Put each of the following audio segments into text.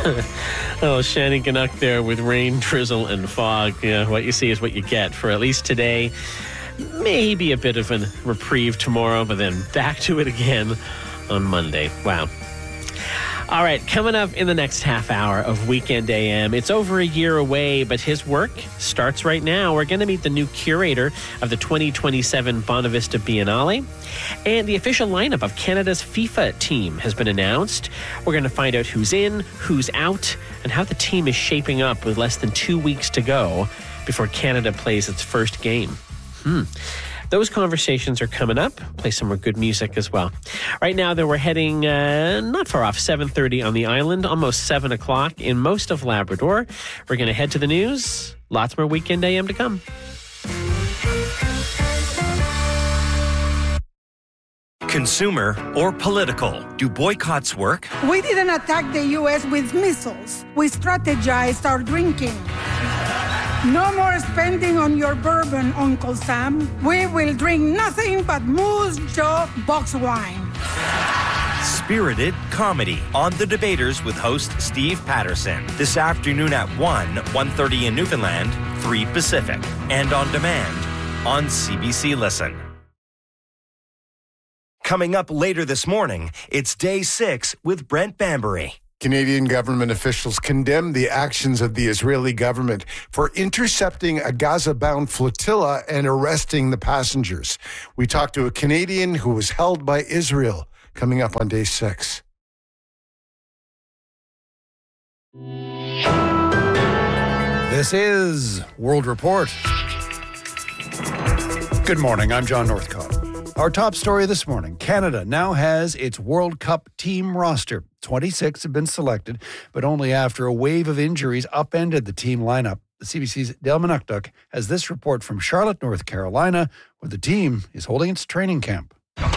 Oh, Shanneyganock there with rain, drizzle, and fog. Yeah, what you see is what you get for at least today. Maybe a bit of a reprieve tomorrow, but then back to it again on Monday. Wow. All right, coming up in the next half hour of Weekend AM, it's over a year away, but his work starts right now. We're going to meet the new curator of the 2027 Bonavista Biennale, and the official lineup of Canada's FIFA team has been announced. We're going to find out who's in, who's out, and how the team is shaping up with less than 2 weeks to go before Canada plays its first game. Those conversations are coming up. Play some more good music as well. Right now, though, we're heading not far off 7:30 on the island, almost 7 o'clock in most of Labrador. We're going to head to the news. Lots more Weekend AM to come. Consumer or political? Do boycotts work? We didn't attack the U.S. with missiles. We strategized our drinking. No more spending on your bourbon, Uncle Sam. We will drink nothing but Moose Jaw box wine. Spirited comedy on The Debaters with host Steve Patterson. This afternoon at 1:30 in Newfoundland, 3 Pacific. And on demand on CBC Listen. Coming up later this morning, it's Day 6 with Brent Bambury. Canadian government officials condemned the actions of the Israeli government for intercepting a Gaza-bound flotilla and arresting the passengers. We talked to a Canadian who was held by Israel, coming up on Day 6. This is World Report. Good morning, I'm John Northcott. Our top story this morning, Canada now has its World Cup team roster. 26 have been selected, but only after a wave of injuries upended the team lineup. The CBC's Dale Manukduk has this report from Charlotte, North Carolina, where the team is holding its training camp.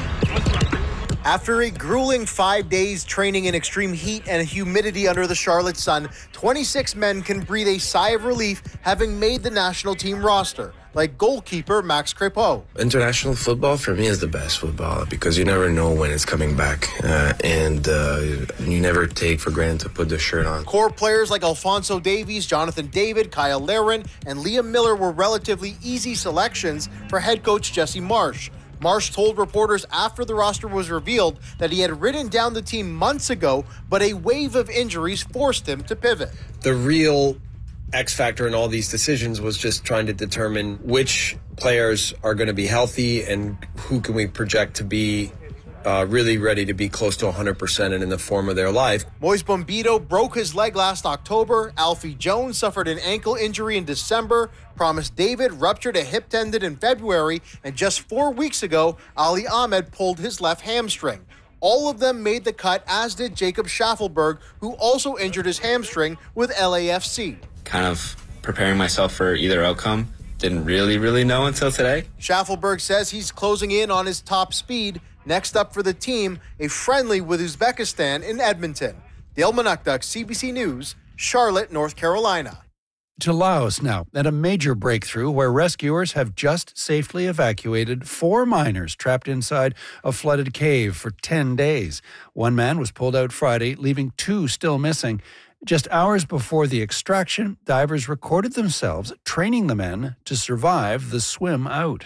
After a grueling 5 days training in extreme heat and humidity under the Charlotte sun, 26 men can breathe a sigh of relief having made the national team roster, like goalkeeper Max Crépeau. International football for me is the best football because you never know when it's coming back and you never take for granted to put the shirt on. Core players like Alphonso Davies, Jonathan David, Kyle Larin, and Liam Miller were relatively easy selections for head coach Jesse Marsch. Marsch told reporters after the roster was revealed that he had written down the team months ago, but a wave of injuries forced him to pivot. The real X factor in all these decisions was just trying to determine which players are going to be healthy and who can we project to be really ready to be close to 100% and in the form of their life. Moise Bombito broke his leg last October. Alfie Jones suffered an ankle injury in December. Promise David ruptured a hip tendon in February. And just 4 weeks ago, Ali Ahmed pulled his left hamstring. All of them made the cut, as did Jacob Schaffelberg, who also injured his hamstring with LAFC. Kind of preparing myself for either outcome. Didn't really know until today. Schaffelberg says he's closing in on his top speed. Next up for the team, a friendly with Uzbekistan in Edmonton. Dale Manukduk, CBC News, Charlotte, North Carolina. To Laos now, and a major breakthrough where rescuers have just safely evacuated 4 miners trapped inside a flooded cave for 10 days. One man was pulled out Friday, leaving 2 still missing. Just hours before the extraction, divers recorded themselves training the men to survive the swim out.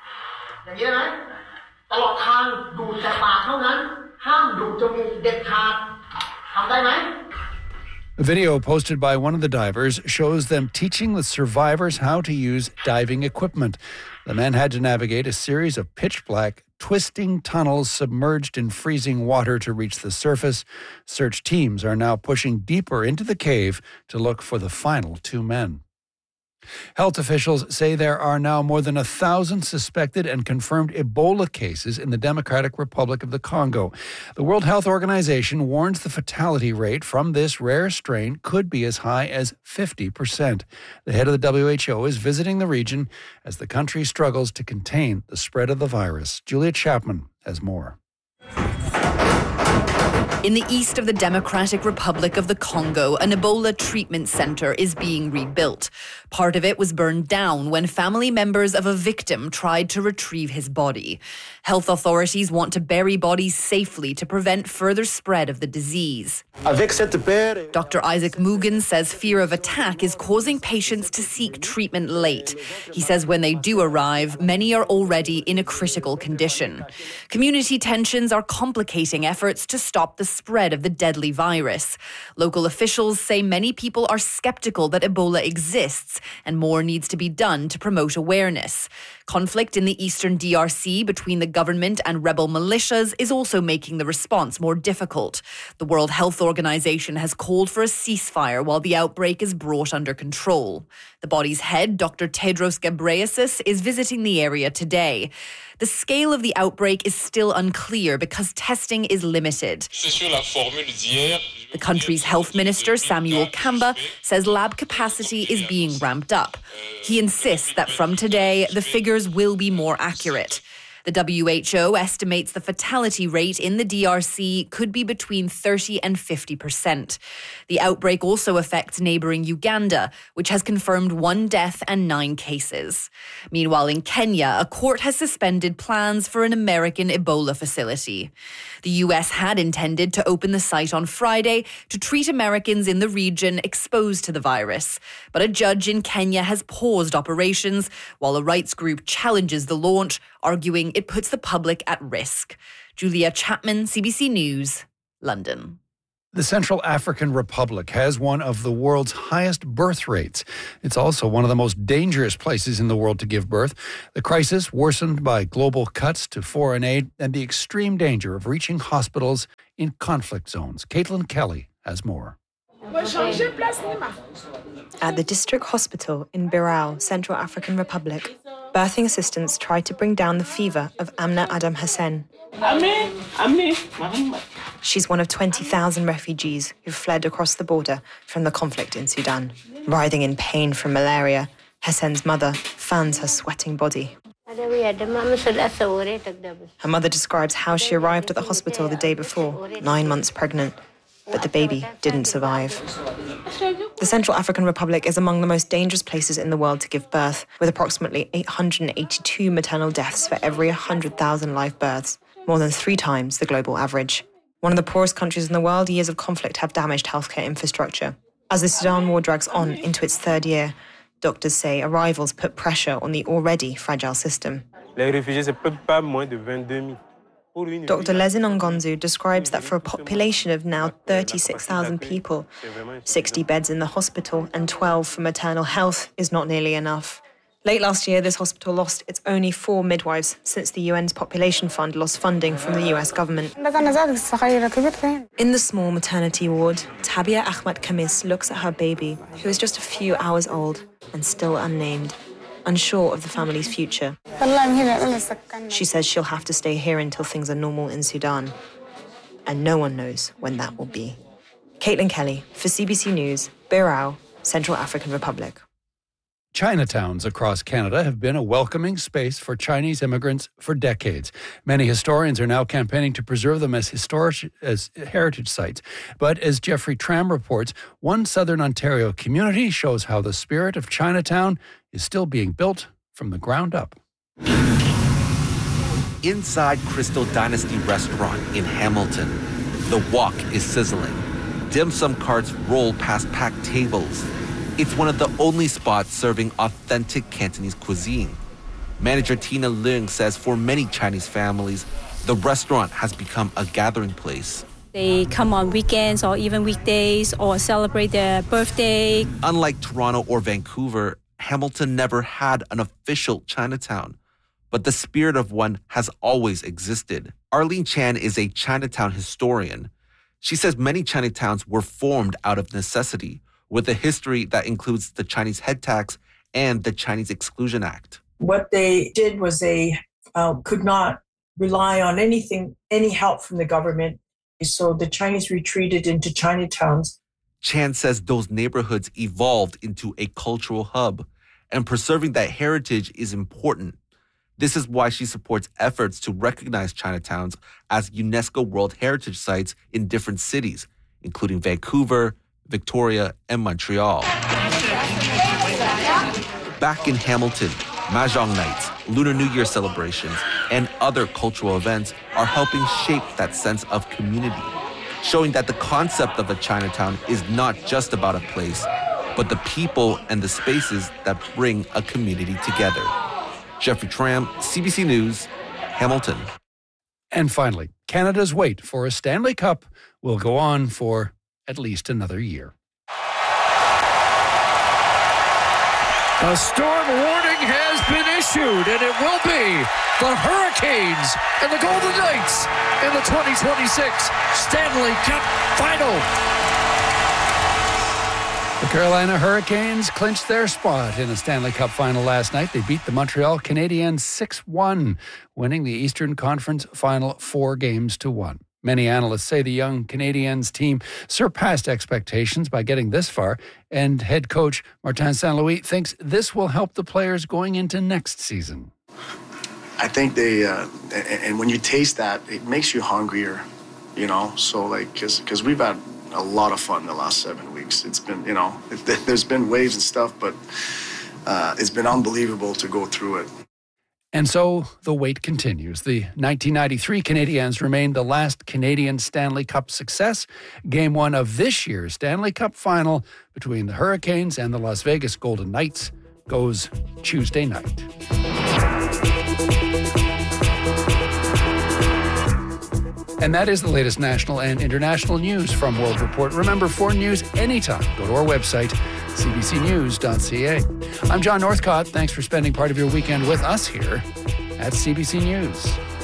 A video posted by one of the divers shows them teaching the survivors how to use diving equipment. The men had to navigate a series of pitch-black, twisting tunnels submerged in freezing water to reach the surface. Search teams are now pushing deeper into the cave to look for the final 2 men. Health officials say there are now more than 1,000 suspected and confirmed Ebola cases in the Democratic Republic of the Congo. The World Health Organization warns the fatality rate from this rare strain could be as high as 50%. The head of the WHO is visiting the region as the country struggles to contain the spread of the virus. Julia Chapman has more. In the east of the Democratic Republic of the Congo, an Ebola treatment center is being rebuilt. Part of it was burned down when family members of a victim tried to retrieve his body. Health authorities want to bury bodies safely to prevent further spread of the disease. Dr. Isaac Mugen says fear of attack is causing patients to seek treatment late. He says when they do arrive, many are already in a critical condition. Community tensions are complicating efforts to stop the spread of the deadly virus. Local officials say many people are skeptical that Ebola exists and more needs to be done to promote awareness. Conflict in the eastern DRC between the government and rebel militias is also making the response more difficult. The World Health Organization has called for a ceasefire while the outbreak is brought under control. The body's head, Dr. Tedros Ghebreyesus, is visiting the area today. The scale of the outbreak is still unclear because testing is limited. The country's health minister, Samuel Kamba, says lab capacity is being ramped up. He insists that from today, the figures will be more accurate. The WHO estimates the fatality rate in the DRC could be between 30 and 50%. The outbreak also affects neighbouring Uganda, which has confirmed 1 death and 9 cases. Meanwhile, in Kenya, a court has suspended plans for an American Ebola facility. The US had intended to open the site on Friday to treat Americans in the region exposed to the virus. But a judge in Kenya has paused operations while a rights group challenges the launch, arguing it puts the public at risk. Julia Chapman, CBC News, London. The Central African Republic has one of the world's highest birth rates. It's also one of the most dangerous places in the world to give birth. The crisis worsened by global cuts to foreign aid and the extreme danger of reaching hospitals in conflict zones. Caitlin Kelly has more. At the district hospital in Birao, Central African Republic, birthing assistants tried to bring down the fever of Amna Adam Hussein. She's one of 20,000 refugees who fled across the border from the conflict in Sudan. Writhing in pain from malaria, Hussein's mother fans her sweating body. Her mother describes how she arrived at the hospital the day before, 9 months pregnant, but the baby didn't survive. The Central African Republic is among the most dangerous places in the world to give birth, with approximately 882 maternal deaths for every 100,000 live births, more than 3 times the global average. One of the poorest countries in the world, years of conflict have damaged healthcare infrastructure. As the Sudan war drags on into its 3rd year, doctors say arrivals put pressure on the already fragile system. Dr. Lesin Ongonzu describes that for a population of now 36,000 people, 60 beds in the hospital and 12 for maternal health is not nearly enough. Late last year, this hospital lost its only 4 midwives since the UN's Population Fund lost funding from the US government. In the small maternity ward, Tabia Ahmad Kamis looks at her baby, who is just a few hours old and still unnamed, unsure of the family's future. She says she'll have to stay here until things are normal in Sudan. And no one knows when that will be. Caitlin Kelly for CBC News, Birao, Central African Republic. Chinatowns across Canada have been a welcoming space for Chinese immigrants for decades. Many historians are now campaigning to preserve them as heritage sites. But as Jeffrey Tram reports, one southern Ontario community shows how the spirit of Chinatown is still being built from the ground up. Inside Crystal Dynasty Restaurant in Hamilton, the wok is sizzling. Dim sum carts roll past packed tables. It's one of the only spots serving authentic Cantonese cuisine. Manager Tina Leung says for many Chinese families, the restaurant has become a gathering place. They come on weekends or even weekdays or celebrate their birthday. Unlike Toronto or Vancouver, Hamilton never had an official Chinatown, but the spirit of one has always existed. Arlene Chan is a Chinatown historian. She says many Chinatowns were formed out of necessity, with a history that includes the Chinese head tax and the Chinese Exclusion Act. What they did was they could not rely on any help from the government. So the Chinese retreated into Chinatowns. Chan says those neighborhoods evolved into a cultural hub, and preserving that heritage is important. This is why she supports efforts to recognize Chinatowns as UNESCO World Heritage Sites in different cities, including Vancouver, Victoria, and Montreal. Back in Hamilton, Mahjong nights, Lunar New Year celebrations, and other cultural events are helping shape that sense of community, showing that the concept of a Chinatown is not just about a place, but the people and the spaces that bring a community together. Jeffrey Tram, CBC News, Hamilton. And finally, Canada's wait for a Stanley Cup will go on for at least another year. A storm warning has been issued, and it will be the Hurricanes and the Golden Knights in the 2026 Stanley Cup Final. The Carolina Hurricanes clinched their spot in the Stanley Cup Final last night. They beat the Montreal Canadiens 6-1, winning the Eastern Conference Final 4-1. Many analysts say the young Canadiens team surpassed expectations by getting this far, and head coach Martin St. Louis thinks this will help the players going into next season. I think they, and when you taste that, it makes you hungrier, you know? So, like, because we've had a lot of fun the last 7 weeks. It's been, you know, there's been waves and stuff, but it's been unbelievable to go through it. And so the wait continues. The 1993 Canadiens remain the last Canadian Stanley Cup success. Game 1 of this year's Stanley Cup Final between the Hurricanes and the Las Vegas Golden Knights goes Tuesday night. And that is the latest national and international news from World Report. Remember, for news anytime, go to our website, cbcnews.ca. I'm John Northcott. Thanks for spending part of your weekend with us here at CBC News.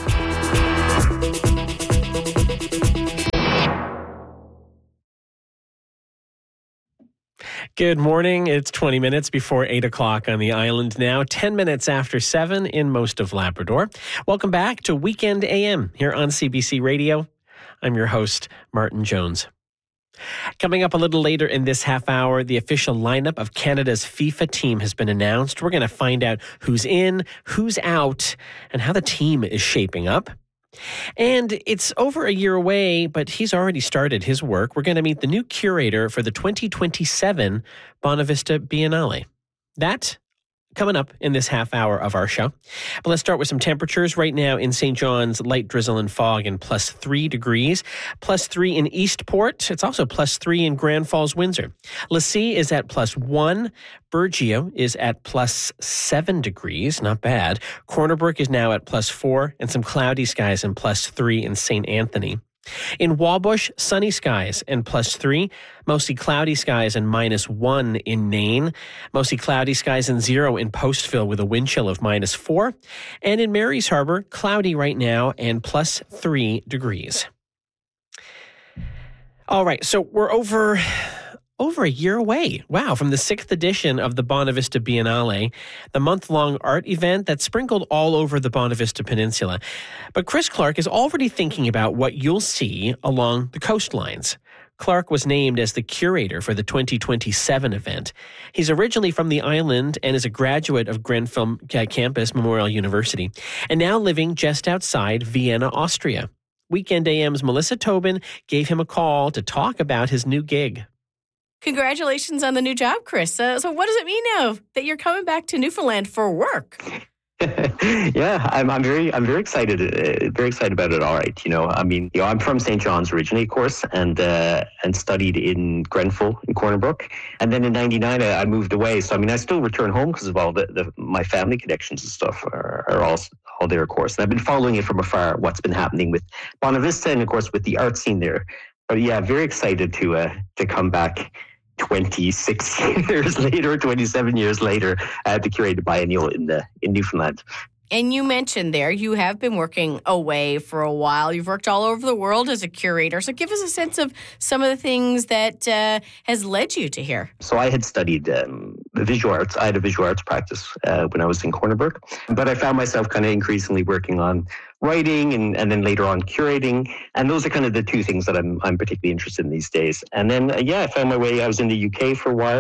Good morning. It's 20 minutes before 8 o'clock on the island now, 10 minutes after 7 in most of Labrador. Welcome back to Weekend AM here on CBC Radio. I'm your host, Martin Jones. Coming up a little later in this half hour, the official lineup of Canada's FIFA team has been announced. We're going to find out who's in, who's out, and how the team is shaping up. And it's over a year away, but he's already started his work. We're going to meet the new curator for the 2027 Bonavista Biennale. That coming up in this half hour of our show. But let's start with some temperatures. Right now in St. John's, light drizzle and fog and +3 degrees. +3 in Eastport. It's also +3 in Grand Falls, Windsor. Lassie is at +1. Burgeo is at +7 degrees. Not bad. Corner Brook is now at +4 and some cloudy skies and +3 in St. Anthony. In Wabush, sunny skies and +3, mostly cloudy skies and -1 in Nain, mostly cloudy skies and 0 in Postville with a wind chill of -4, and in Mary's Harbor, cloudy right now and +3 degrees. All right, so we're over a year away. Wow, from the 6th edition of the Bonavista Biennale, the month-long art event that's sprinkled all over the Bonavista Peninsula. But Chris Clark is already thinking about what you'll see along the coastlines. Clark was named as the curator for the 2027 event. He's originally from the island and is a graduate of Grenfell Campus Memorial University, and now living just outside Vienna, Austria. Weekend AM's Melissa Tobin gave him a call to talk about his new gig. Congratulations on the new job, Chris. So what does it mean now that you're coming back to Newfoundland for work? Yeah, I'm very excited. Very excited about it. All right, I'm from St. John's originally, of course, and studied in Grenfell in Corner Brook, and then in '99 I moved away. So I still return home because of all my family connections and stuff are all there, of course. And I've been following it from afar, what's been happening with Bonavista and of course with the art scene there. But yeah, very excited to come back 26 years later, 27 years later, to curate a biennial in Newfoundland. And you mentioned there you have been working away for a while. You've worked all over the world as a curator. So give us a sense of some of the things that has led you to here. So I had studied visual arts. I had a visual arts practice when I was in Corner Brook. But I found myself kind of increasingly working on writing and then later on curating. And those are kind of the two things that I'm particularly interested in these days. And then, I found my way. I was in the UK for a while.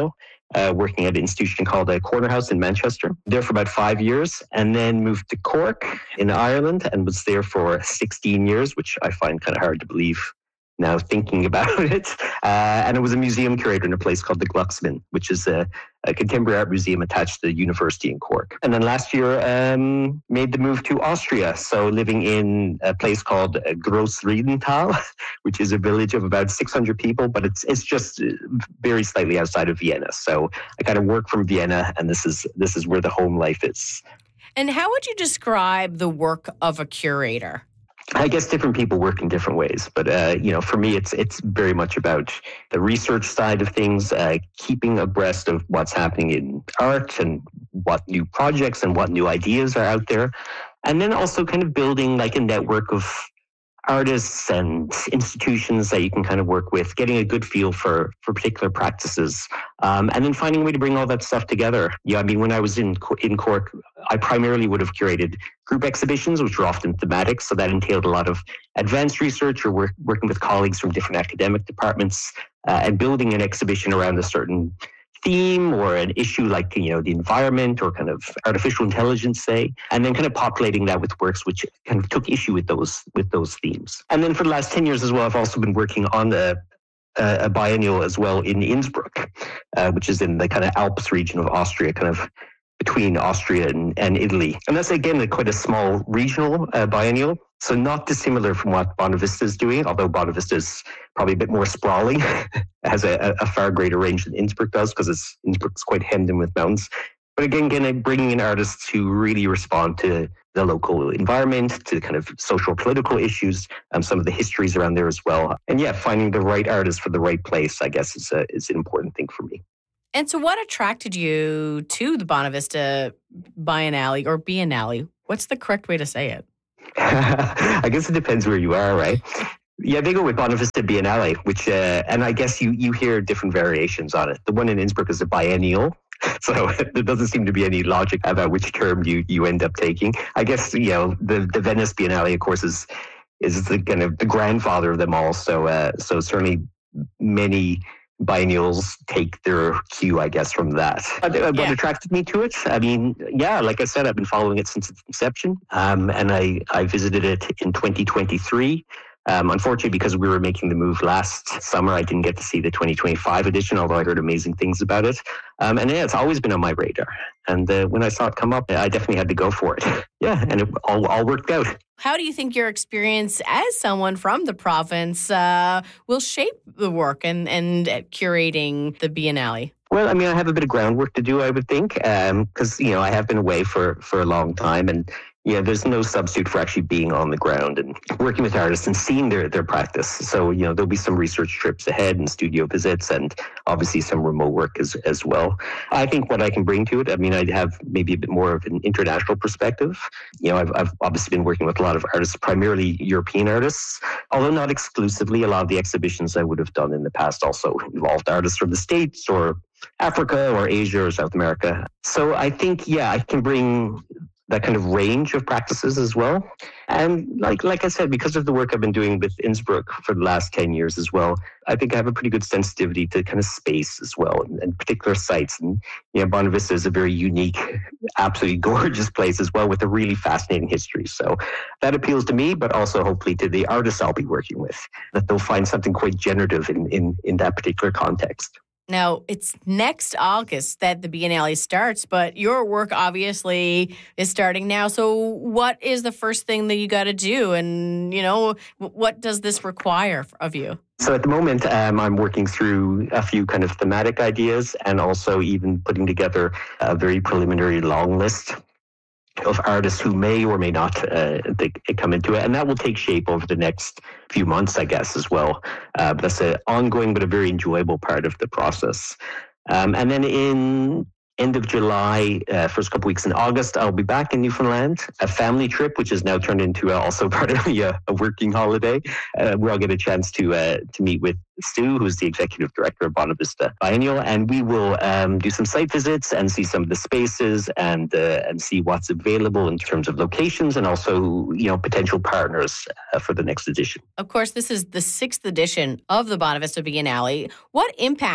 working at an institution called Corner House in Manchester. There for about 5 years, and then moved to Cork in Ireland and was there for 16 years, which I find kind of hard to believe now thinking about it. And I was a museum curator in a place called the Glucksman, which is a contemporary art museum attached to the university in Cork. And then last year, made the move to Austria. So living in a place called Großriedenthal, which is a village of about 600 people, but it's just very slightly outside of Vienna. So I kind of work from Vienna, and this is where the home life is. And how would you describe the work of a curator? I guess different people work in different ways, but for me, it's very much about the research side of things, keeping abreast of what's happening in art and what new projects and what new ideas are out there, and then also kind of building like a network of artists and institutions that you can kind of work with, getting a good feel for particular practices, and then finding a way to bring all that stuff together. Yeah, I mean, when I was in Cork, I primarily would have curated group exhibitions, which were often thematic, so that entailed a lot of advanced research or working with colleagues from different academic departments and building an exhibition around a certain theme or an issue like, the environment or kind of artificial intelligence, say, and then kind of populating that with works which kind of took issue with those themes. And then for the last 10 years as well, I've also been working on a biennial as well in Innsbruck, which is in the kind of Alps region of Austria, kind of between Austria and Italy. And that's, again, quite a small regional biennial. So not dissimilar from what Bonavista is doing, although Bonavista is probably a bit more sprawling, has a far greater range than Innsbruck does, because Innsbruck's quite hemmed in with mountains. But again, bringing in artists who really respond to the local environment, to kind of social political issues, some of the histories around there as well. And yeah, finding the right artist for the right place, I guess, is an important thing for me. And so what attracted you to the Bonavista Biennale or Biennale? What's the correct way to say it? I guess it depends where you are, right? Yeah, they go with Bonavista Biennale, which, and I guess you hear different variations on it. The one in Innsbruck is a biennial, so there doesn't seem to be any logic about which term you end up taking. I guess, the Venice Biennale, of course, is the kind of the grandfather of them all. So certainly many biennials take their cue, I guess, from that. What attracted me to it? I mean, yeah, like I said, I've been following it since its inception, and I visited it in 2023. Unfortunately, because we were making the move last summer, I didn't get to see the 2025 edition, although I heard amazing things about it. And yeah, it's always been on my radar. And when I saw it come up, I definitely had to go for it. Yeah, and it all worked out. How do you think your experience as someone from the province will shape the work and curating the Biennale? Well, I mean, I have a bit of groundwork to do, I would think, because, I have been away for a long time, and there's no substitute for actually being on the ground and working with artists and seeing their practice. So, there'll be some research trips ahead and studio visits and obviously some remote work as well. I think what I can bring to it, I mean, I have maybe a bit more of an international perspective. I've obviously been working with a lot of artists, primarily European artists, although not exclusively. A lot of the exhibitions I would have done in the past also involved artists from the States or Africa or Asia or South America. So I think, I can bring that kind of range of practices as well. And like I said, because of the work I've been doing with Innsbruck for the last 10 years as well, I think I have a pretty good sensitivity to kind of space as well and particular sites. And, Bonavista is a very unique, absolutely gorgeous place as well with a really fascinating history. So that appeals to me, but also hopefully to the artists I'll be working with, that they'll find something quite generative in that particular context. Now, it's next August that the Biennale starts, but your work obviously is starting now. So what is the first thing that you got to do? And, what does this require of you? So at the moment, I'm working through a few kind of thematic ideas and also even putting together a very preliminary long list of artists who may or may not come into it. And that will take shape over the next few months, I guess, as well. But that's an ongoing but a very enjoyable part of the process. And then in end of July, first couple weeks in August, I'll be back in Newfoundland, a family trip, which has now turned into also part of a working holiday, where I'll get a chance to meet with Stu, who's the executive director of Bonavista Biennial, and we will do some site visits and see some of the spaces and see what's available in terms of locations and also potential partners for the next edition. Of course, this is the 6th edition of the Bonavista Biennale. What impact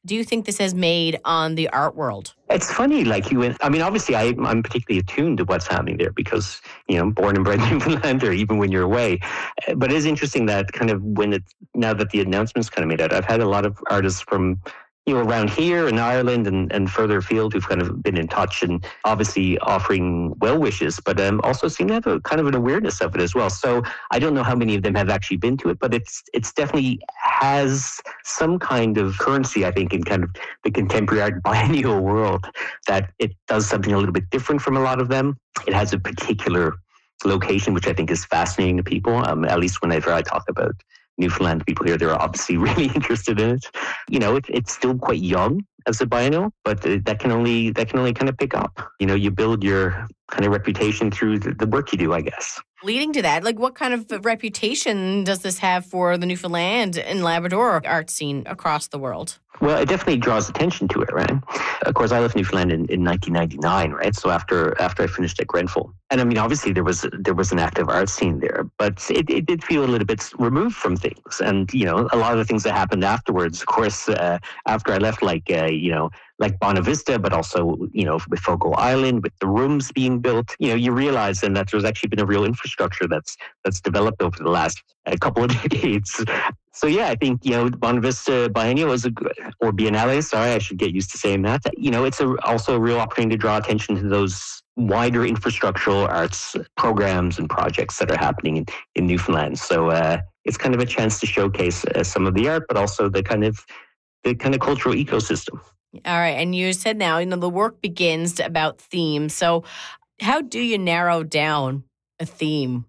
do you think this has made on the art world? It's funny, obviously I'm particularly attuned to what's happening there because, born and bred Newfoundlander, even when you're away. But it is interesting that kind of now that the announcement's kind of made out, I've had a lot of artists from, around here in Ireland and further afield who've kind of been in touch and obviously offering well wishes, but also seem to have a kind of an awareness of it as well. So I don't know how many of them have actually been to it, but it's definitely has some kind of currency, I think, in kind of the contemporary art biennial world, that it does something a little bit different from a lot of them. It has a particular location, which I think is fascinating to people, at least whenever I talk about Newfoundland people here, they're obviously really interested in it. It's still quite young as a biennial, but that can only kind of pick up. You build your kind of reputation through the work you do, I guess. Leading to that, what kind of reputation does this have for the Newfoundland and Labrador art scene across the world? Well, it definitely draws attention to it, right? Of course, I left Newfoundland in 1999, right? So after I finished at Grenfell. And I mean, obviously there was an active art scene there, but it did feel a little bit removed from things. And, a lot of the things that happened afterwards, of course, after I left, like Bonavista, but also, with Fogo Island, with the rooms being built, you realize then that there's actually been a real infrastructure that's developed over the last couple of decades. So yeah, I think, Bonavista Biennial or Biennale, sorry, I should get used to saying that. It's also a real opportunity to draw attention to those wider infrastructural arts programs and projects that are happening in Newfoundland. So it's kind of a chance to showcase some of the art, but also the kind of cultural ecosystem. All right. And you said now, the work begins about themes. So how do you narrow down a theme?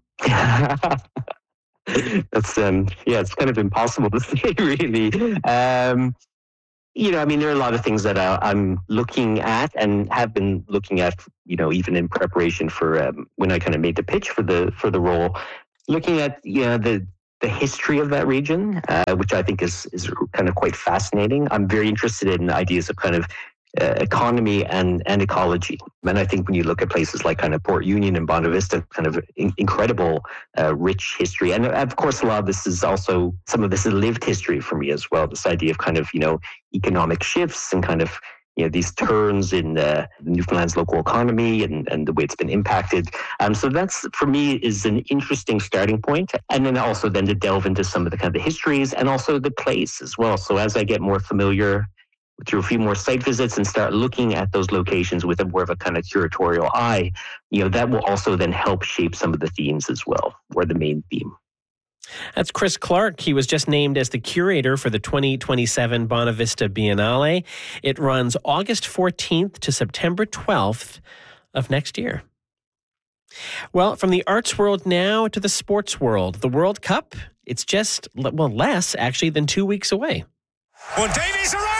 That's it's kind of impossible to say, really. There are a lot of things that I'm looking at and have been looking at, even in preparation for when I kind of made the pitch for the role, looking at the history of that region, which I think is kind of quite fascinating. I'm very interested in ideas of kind of economy and ecology. And I think when you look at places like kind of Port Union and Bonavista, kind of incredible, rich history. And of course, a lot of this is also, some of this is lived history for me as well. This idea of kind of, economic shifts and kind of, these turns in Newfoundland's local economy and the way it's been impacted. So that's, for me, is an interesting starting point. And then also then to delve into some of the kind of the histories and also the place as well. So as I get more familiar through a few more site visits and start looking at those locations with a more of a kind of curatorial eye, that will also then help shape some of the themes as well, or the main theme. That's Chris Clark. He was just named as the curator for the 2027 Bonavista Biennale. It runs August 14th to September 12th of next year. Well, from the arts world now to the sports world. The World Cup, it's just, less actually than 2 weeks away. Well, Davies arriving!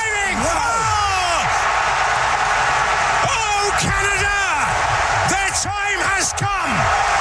Oh, Canada! Their time has come!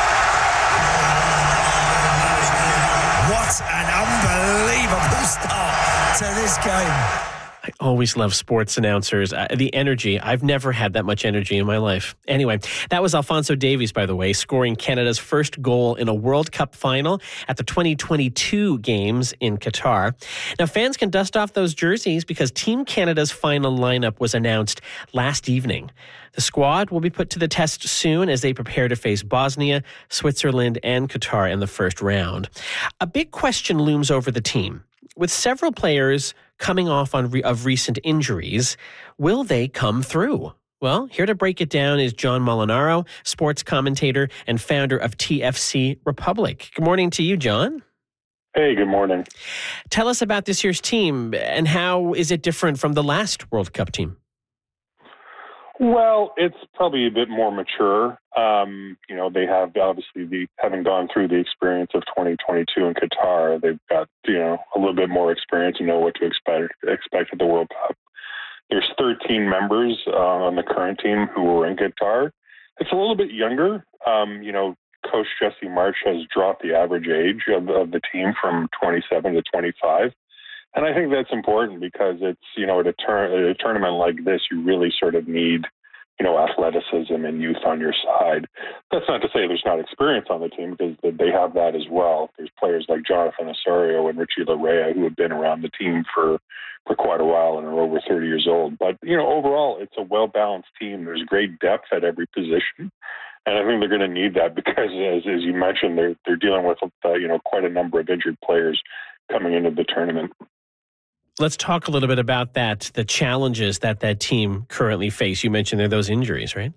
What an unbelievable start to this game. I always love sports announcers. The energy. I've never had that much energy in my life. Anyway, that was Alphonso Davies, by the way, scoring Canada's first goal in a World Cup final at the 2022 games in Qatar. Now, fans can dust off those jerseys because Team Canada's final lineup was announced last evening. The squad will be put to the test soon as they prepare to face Bosnia, Switzerland, and Qatar in the first round. A big question looms over the team. With several players coming off of recent injuries, will they come through? Well, here to break it down is John Molinaro, sports commentator and founder of TFC Republic. Good morning to you, John. Hey, good morning. Tell us about this year's team and how is it different from the last World Cup team? Well, it's probably a bit more mature. They have obviously having gone through the experience of 2022 in Qatar, they've got, a little bit more experience and know what to expect at the World Cup. There's 13 members on the current team who were in Qatar. It's a little bit younger. Coach Jesse March has dropped the average age of the team from 27 to 25. And I think that's important because it's, at a tournament like this, you really sort of need athleticism and youth on your side. That's not to say there's not experience on the team, because they have that as well. There's players like Jonathan Osorio and Richie Larea who have been around the team for quite a while and are over 30 years old. But, overall, it's a well-balanced team. There's great depth at every position. And I think they're going to need that because, as you mentioned, they're dealing with, quite a number of injured players coming into the tournament. Let's talk a little bit about that, the challenges that team currently face. You mentioned there are those injuries, right?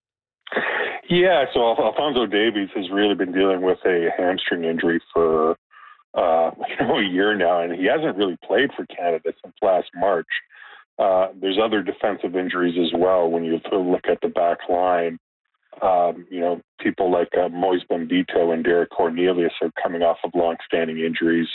Yeah, so Alphonso Davies has really been dealing with a hamstring injury for a year now, and he hasn't really played for Canada since last March. There's other defensive injuries as well when you look at the back line. People like Moise Bambito and Derek Cornelius are coming off of long-standing injuries.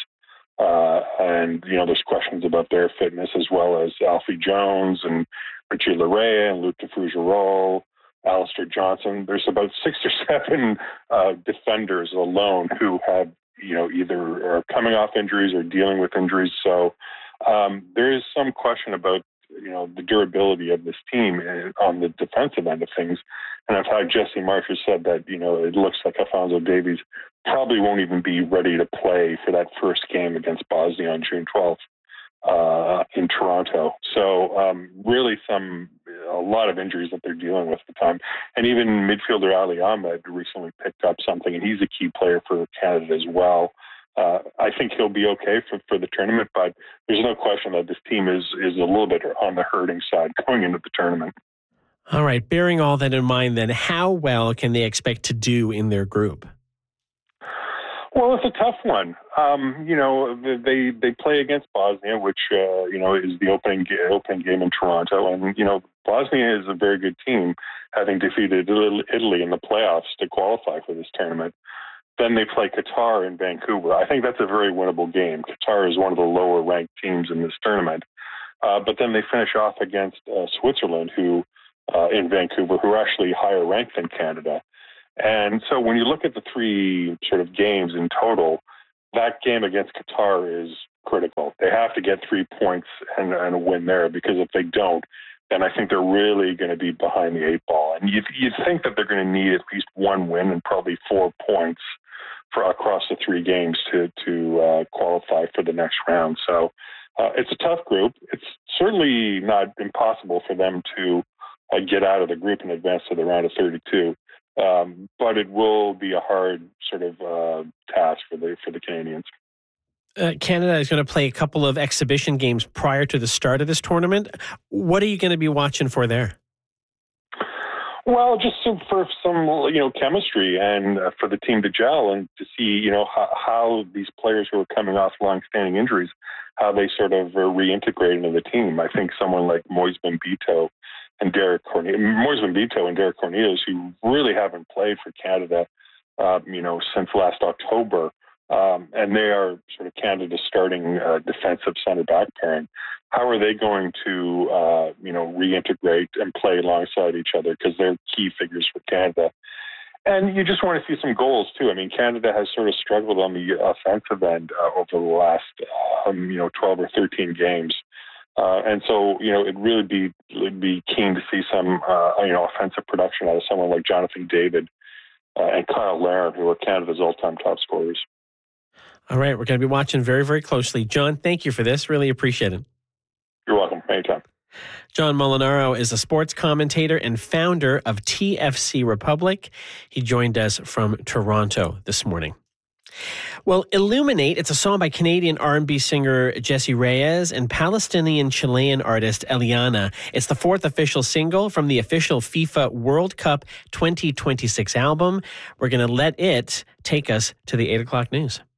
And there's questions about their fitness, as well as Alfie Jones and Richie Larea and Luc de Fougerolles, Alistair Johnson. There's about 6 or 7 defenders alone who have, either are coming off injuries or dealing with injuries. So there is some question about, the durability of this team on the defensive end of things. And I've had Jesse Marsh who said that, it looks like Alphonso Davies probably won't even be ready to play for that first game against Bosnia on June 12th in Toronto. So really a lot of injuries that they're dealing with at the time. And even midfielder Ali Ahmed recently picked up something, and he's a key player for Canada as well. I think he'll be okay for the tournament, but there's no question that this team is a little bit on the hurting side going into the tournament. All right, bearing all that in mind, then, how well can they expect to do in their group? Well, it's a tough one. They play against Bosnia, which is the opening game in Toronto, and Bosnia is a very good team, having defeated Italy in the playoffs to qualify for this tournament. Then they play Qatar in Vancouver. I think that's a very winnable game. Qatar is one of the lower-ranked teams in this tournament. But then they finish off against Switzerland, who in Vancouver, who are actually higher ranked than Canada. And so when you look at the 3 sort of games in total, that game against Qatar is critical. They have to get 3 points and win there, because if they don't, then I think they're really going to be behind the 8 ball. And you'd think that they're going to need at least 1 win and probably 4 points across the 3 games to qualify for the next round. So it's a tough group. It's certainly not impossible for them to get out of the group and advance to the round of 32. But it will be a hard sort of task for the Canadians. Canada is going to play a couple of exhibition games prior to the start of this tournament. What are you going to be watching for there? Well, just for some, chemistry and for the team to gel and to see, how these players who are coming off long-standing injuries, how they sort of reintegrate into the team. I think someone like Moise Bambito and Derek Cornelius, who really haven't played for Canada, since last October, and they are sort of Canada's starting defensive center back pairing. How are they going to, reintegrate and play alongside each other? Because they're key figures for Canada. And you just want to see some goals, too. I mean, Canada has sort of struggled on the offensive end over the last, 12 or 13 games. And so, it'd really be keen to see some, offensive production out of someone like Jonathan David and Kyle Larin, who are Canada's all-time top scorers. All right, we're going to be watching very, very closely. John, thank you for this. Really appreciate it. You're welcome. Anytime. John Molinaro is a sports commentator and founder of TFC Republic. He joined us from Toronto this morning. Well, Illuminate, it's a song by Canadian R&B singer Jessie Reyez and Palestinian-Chilean artist Eliana. It's the 4th official single from the official FIFA World Cup 2026 album. We're going to let it take us to the 8 o'clock news.